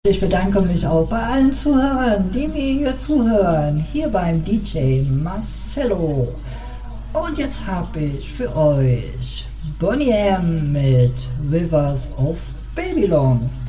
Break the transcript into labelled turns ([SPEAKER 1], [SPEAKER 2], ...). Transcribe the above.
[SPEAKER 1] Ich bedanke mich auch bei allen Zuhörern, die mir hier zuhören, hier beim DJ Marcello. Und jetzt habe ich für euch Boney M mit Rivers of Babylon.